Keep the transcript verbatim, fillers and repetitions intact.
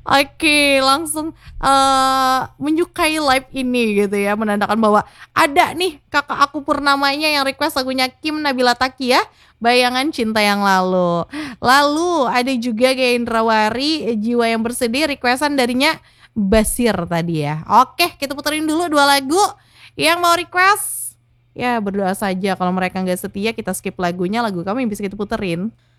Oke, langsung, eee, menyukai live ini gitu ya, menandakan bahwa ada nih kakak aku Purnamanya yang request lagunya Kim Nabila Takia, Bayangan Cinta Yang Lalu. Lalu ada juga kayak Indrawari, Jiwa Yang Bersedih request-an darinya Basir tadi ya. Oke, kita puterin dulu dua lagu, yang mau request, ya berdoa saja kalau mereka nggak setia kita skip lagunya, lagu kamu yang bisa kita puterin.